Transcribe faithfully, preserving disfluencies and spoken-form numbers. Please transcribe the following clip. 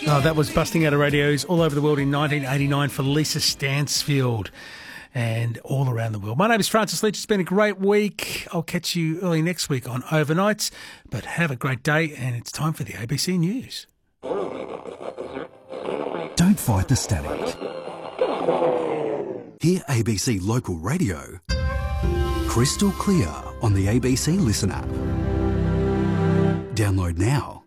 Oh, that was busting out of radios all over the world in nineteen eighty-nine for Lisa Stansfield and all around the world. My name is Francis Leach. It's been a great week. I'll catch you early next week on Overnights, but have a great day, and it's time for the A B C News. Don't fight the static. Hear A B C Local Radio crystal clear on the A B C Listen app. Download now.